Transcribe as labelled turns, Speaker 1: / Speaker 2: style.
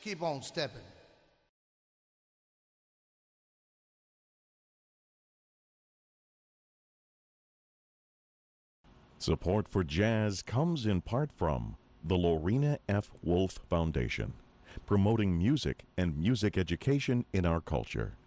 Speaker 1: keep on stepping.
Speaker 2: Support for jazz comes in part from the Lorena F. Wolf Foundation, promoting music and music education in our culture.